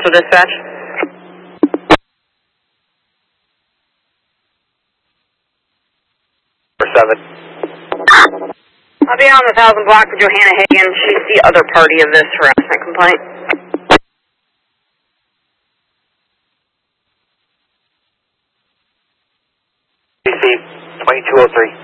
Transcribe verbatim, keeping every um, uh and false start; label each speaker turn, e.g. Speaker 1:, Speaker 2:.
Speaker 1: Central Dispatch.
Speaker 2: seven.
Speaker 1: I'll be on the thousand block with Johanna Hagan. She's the other party of this harassment complaint.
Speaker 2: C C twenty-two oh three.